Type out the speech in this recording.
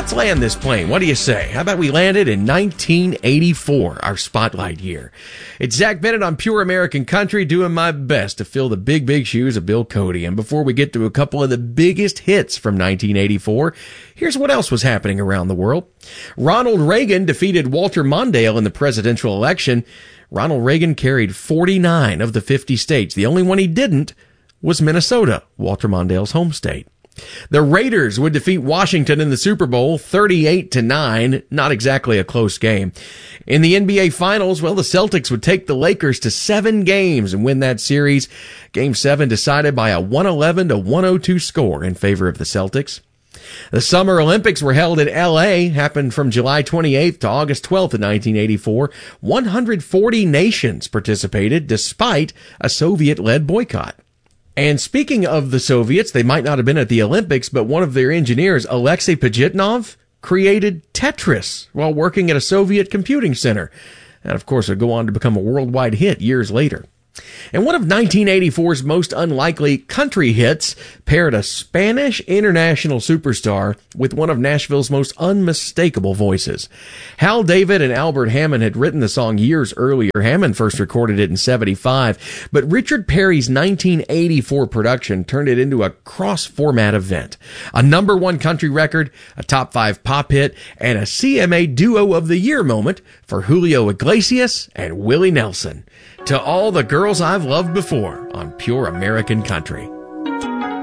Let's land this plane. What do you say? How about we land it in 1984, our spotlight year? It's Zach Bennett on Pure American Country, doing my best to fill the big shoes of Bill Cody. And before we get to a couple of the biggest hits from 1984, here's what else was happening around the world. Ronald Reagan defeated Walter Mondale in the presidential election. Ronald Reagan carried 49 of the 50 states. The only one he didn't was Minnesota, Walter Mondale's home state. The Raiders would defeat Washington in the Super Bowl 38-9, not exactly a close game. In the NBA Finals, well, the Celtics would take the Lakers to 7 games and win that series. Game 7 decided by a 111-102 score in favor of the Celtics. The Summer Olympics were held in L.A., happened from July 28th to August 12th of 1984. 140 nations participated despite a Soviet-led boycott. And speaking of the Soviets, they might not have been at the Olympics, but one of their engineers, Alexei Pajitnov, created Tetris while working at a Soviet computing center. And of course, it would go on to become a worldwide hit years later. And one of 1984's most unlikely country hits paired a Spanish international superstar with one of Nashville's most unmistakable voices. Hal David and Albert Hammond had written the song years earlier. Hammond first recorded it in 1975, but Richard Perry's 1984 production turned it into a cross-format event. A #1 country record, a top 5 pop hit, and a CMA Duo of the Year moment for Julio Iglesias and Willie Nelson. To All the Girls I've Loved Before on Pure American Country.